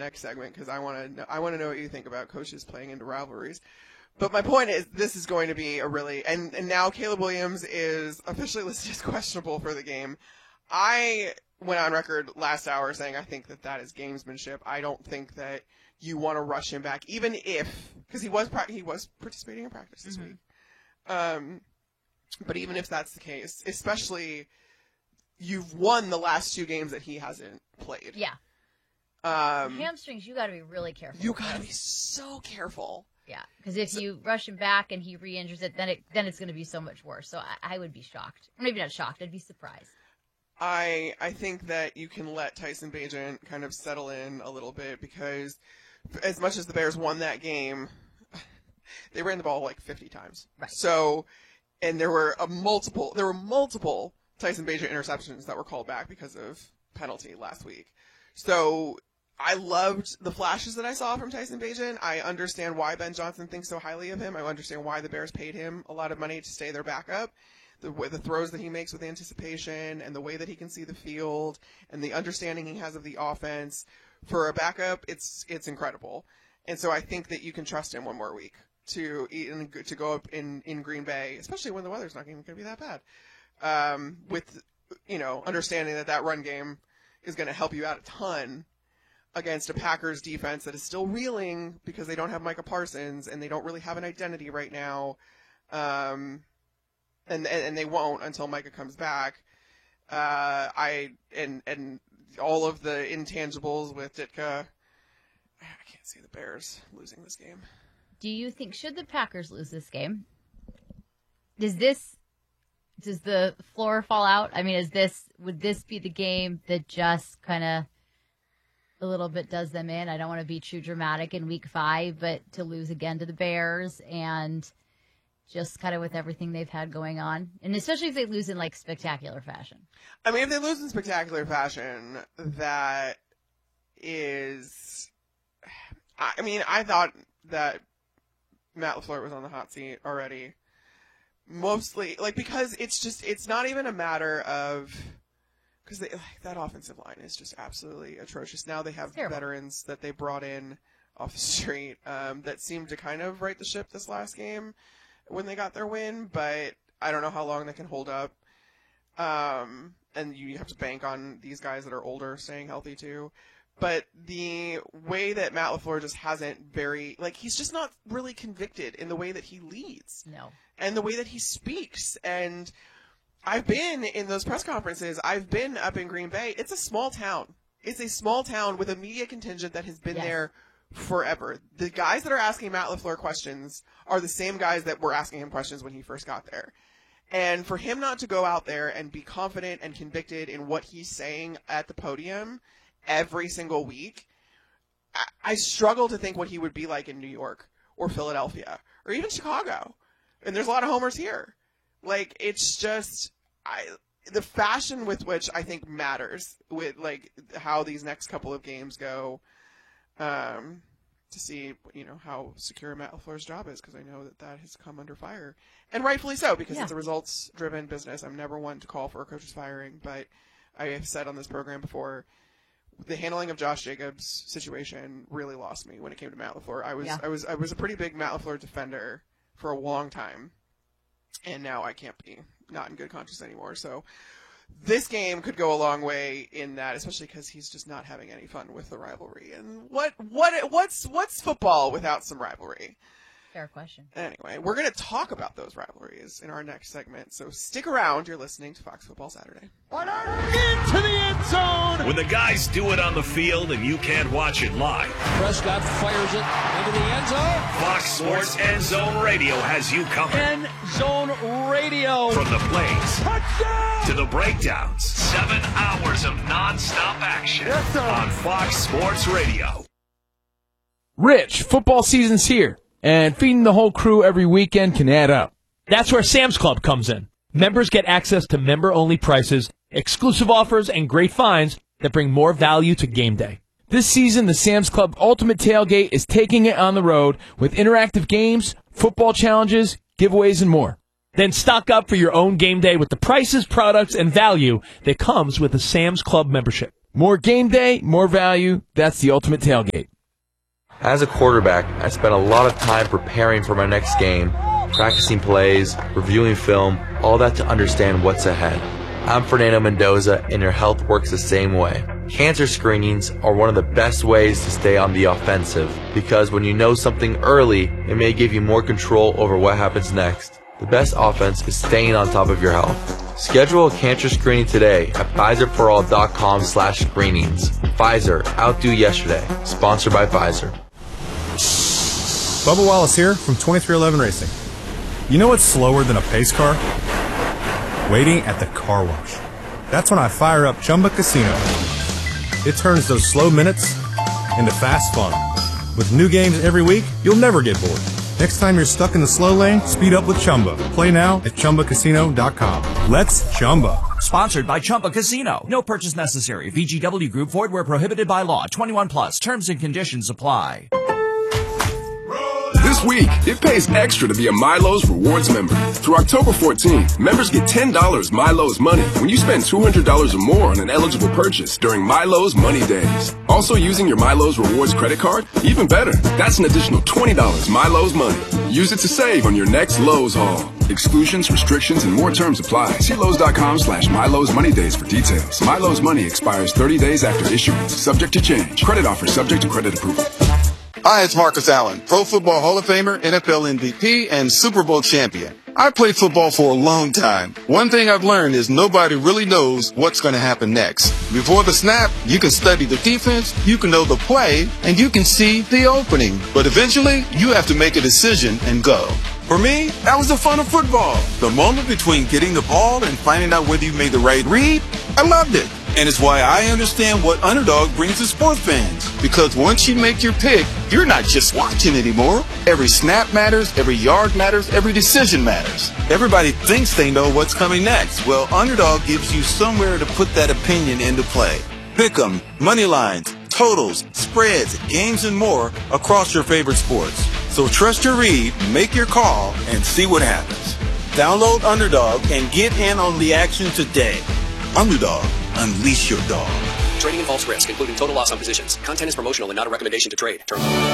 next segment because I want to know what you think about coaches playing into rivalries. But my point is, this is going to be a really and now Caleb Williams is officially listed as questionable for the game. I went on record last hour saying I think that is gamesmanship. I don't think that you want to rush him back, even if because he was participating in practice this week. But even if that's the case, especially you've won the last 2 games that he hasn't played. Yeah. Hamstrings, you got to be really careful. You got to be so careful. Yeah, because if you rush him back and he re-injures it, then it's going to be so much worse. So I would be shocked. Maybe not shocked. I'd be surprised. I think that you can let Tyson Bagent kind of settle in a little bit because as much as the Bears won that game, they ran the ball like 50 times. Right. So, and there were multiple Tyson Bagent interceptions that were called back because of penalty last week. So I loved the flashes that I saw from Tyson Bagent. I understand why Ben Johnson thinks so highly of him. I understand why the Bears paid him a lot of money to stay their backup. The throws that he makes with anticipation and the way that he can see the field and the understanding he has of the offense. For a backup, it's incredible. And so I think that you can trust him one more week to go up in Green Bay, especially when the weather's not going to be that bad. With, understanding that run game is going to help you out a ton against a Packers defense that is still reeling because they don't have Micah Parsons and they don't really have an identity right now. And they won't until Micah comes back. And all of the intangibles with Ditka, I can't see the Bears losing this game. Do you think, should the Packers lose this game? Does the floor fall out? I mean, would this be the game that just kind of a little bit does them in? I don't want to be too dramatic in week 5, but to lose again to the Bears and just kind of with everything they've had going on. And especially if they lose in like spectacular fashion. I mean, if they lose in spectacular fashion, that is, I thought that Matt LaFleur was on the hot seat already. Mostly, because it's not even a matter of, because that offensive line is just absolutely atrocious. Now they have veterans that they brought in off the street that seemed to kind of right the ship this last game when they got their win, but I don't know how long they can hold up. And you have to bank on these guys that are older staying healthy too. But the way that Matt LaFleur just hasn't he's just not really convicted in the way that he leads. No. And the way that he speaks. And I've been in those press conferences. I've been up in Green Bay. It's a small town. It's a small town with a media contingent that has been there forever. The guys that are asking Matt LaFleur questions are the same guys that were asking him questions when he first got there. And for him not to go out there and be confident and convicted in what he's saying at the podium every single week, I struggle to think what he would be like in New York or Philadelphia or even Chicago. And there's a lot of homers here. It's just the fashion with which I think matters with how these next couple of games go, to see how secure Matt LaFleur's job is, because I know that has come under fire, and rightfully so, because it's a results-driven business. I'm never one to call for a coach's firing, but I have said on this program before, the handling of Josh Jacobs' situation really lost me when it came to Matt LaFleur. I was a pretty big Matt LaFleur defender for a long time, and now I can't be not in good conscience anymore. So this game could go a long way in that, especially because he's just not having any fun with the rivalry. And what's football without some rivalry? Fair question. Anyway, we're going to talk about those rivalries in our next segment, so stick around. You're listening to Fox Football Saturday. Into the end zone! When the guys do it on the field and you can't watch it live, Prescott fires it into the end zone. Fox Sports End Zone Radio has you covered. End Zone Radio. From the plays Touchdown! to the breakdowns, 7 hours of nonstop action on Fox Sports Radio. Rich, football season's here, and feeding the whole crew every weekend can add up. That's where Sam's Club comes in. Members get access to member-only prices, exclusive offers, and great finds that bring more value to game day. This season, the Sam's Club Ultimate Tailgate is taking it on the road with interactive games, football challenges, giveaways, and more. Then stock up for your own game day with the prices, products, and value that comes with a Sam's Club membership. More game day, more value. That's the Ultimate Tailgate. As a quarterback, I spent a lot of time preparing for my next game, practicing plays, reviewing film, all that to understand what's ahead. I'm Fernando Mendoza, and your health works the same way. Cancer screenings are one of the best ways to stay on the offensive, because when you know something early, it may give you more control over what happens next. The best offense is staying on top of your health. Schedule a cancer screening today at Pfizerforall.com/screenings. Pfizer, outdo yesterday. Sponsored by Pfizer. Bubba Wallace here from 2311 Racing. You know what's slower than a pace car? Waiting at the car wash. That's when I fire up Chumba Casino. It turns those slow minutes into fast fun. With new games every week, you'll never get bored. Next time you're stuck in the slow lane, speed up with Chumba. Play now at ChumbaCasino.com. Let's Chumba. Sponsored by Chumba Casino. No purchase necessary. VGW Group. Void where prohibited by law. 21 plus. Terms and conditions apply. This week, it pays extra to be a Milo's Rewards member. Through October 14th, members get $10 Milo's Money when you spend $200 or more on an eligible purchase during Milo's Money Days. Also using your Milo's Rewards credit card? Even better, that's an additional $20 Milo's Money. Use it to save on your next Lowe's haul. Exclusions, restrictions, and more terms apply. See Lowe's.com/Milo's Money Days for details. Milo's Money expires 30 days after issuance. Subject to change. Credit offer subject to credit approval. Hi, it's Marcus Allen, Pro Football Hall of Famer, NFL MVP, and Super Bowl champion. I played football for a long time. One thing I've learned is nobody really knows what's going to happen next. Before the snap, you can study the defense, you can know the play, and you can see the opening. But eventually, you have to make a decision and go. For me, that was the fun of football. The moment between getting the ball and finding out whether you made the right read, I loved it. And it's why I understand what Underdog brings to sports fans. Because once you make your pick, you're not just watching anymore. Every snap matters, every yard matters, every decision matters. Everybody thinks they know what's coming next. Well, Underdog gives you somewhere to put that opinion into play. Pick 'em, money lines, totals, spreads, games, and more across your favorite sports. So trust your read, make your call, and see what happens. Download Underdog and get in on the action today. Underdog. Unleash your dog. Trading involves risk, including total loss on positions. Content is promotional and not a recommendation to trade.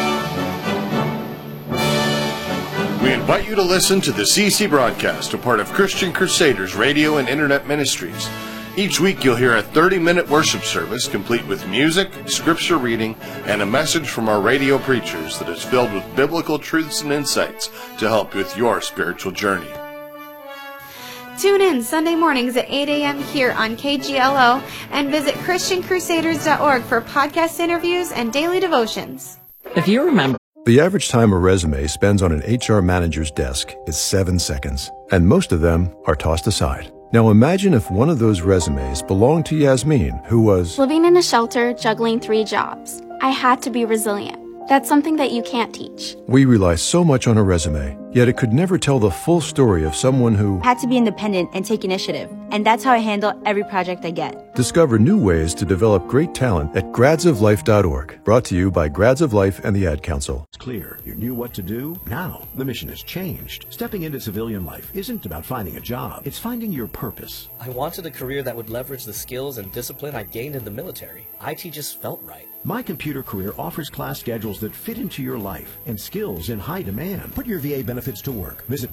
We invite you to listen to the CC broadcast, a part of Christian Crusaders Radio and Internet Ministries. Each week you'll hear a 30-minute worship service complete with music, scripture reading, and a message from our radio preachers that is filled with biblical truths and insights to help with your spiritual journey. Tune in Sunday mornings at 8 a.m. here on KGLO and visit ChristianCrusaders.org for podcast interviews and daily devotions. If you remember, the average time a resume spends on an HR manager's desk is 7 seconds, and most of them are tossed aside. Now imagine if one of those resumes belonged to Yasmin, who was living in a shelter, juggling 3 jobs. I had to be resilient. That's something that you can't teach. We rely so much on a resume, yet it could never tell the full story of someone who had to be independent and take initiative. And that's how I handle every project I get. Discover new ways to develop great talent at gradsoflife.org. Brought to you by Grads of Life and the Ad Council. It's clear you knew what to do. Now the mission has changed. Stepping into civilian life isn't about finding a job. It's finding your purpose. I wanted a career that would leverage the skills and discipline I gained in the military. IT just felt right. My Computer Career offers class schedules that fit into your life and skills in high demand. Put your VA benefits to work. Visit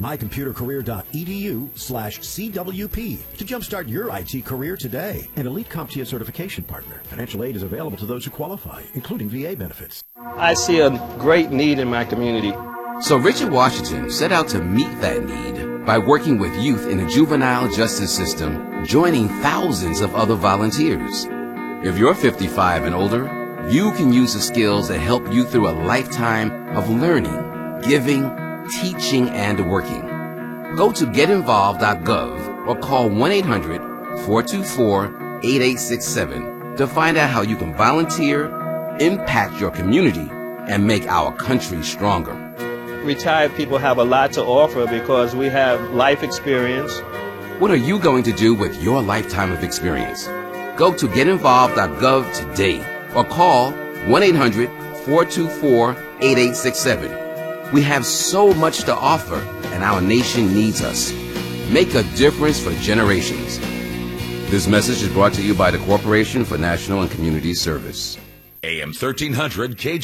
mycomputercareer.edu/CWP to jumpstart your IT career today. An elite CompTIA certification partner. Financial aid is available to those who qualify, including VA benefits. I see a great need in my community. So Richard Washington set out to meet that need by working with youth in the juvenile justice system, joining thousands of other volunteers. If you're 55 and older, you can use the skills that help you through a lifetime of learning, giving, teaching, and working. Go to getinvolved.gov or call 1-800-424-8867 to find out how you can volunteer, impact your community, and make our country stronger. Retired people have a lot to offer because we have life experience. What are you going to do with your lifetime of experience? Go to getinvolved.gov today or call 1-800-424-8867. We have so much to offer, and our nation needs us. Make a difference for generations. This message is brought to you by the Corporation for National and Community Service. AM 1300 KG.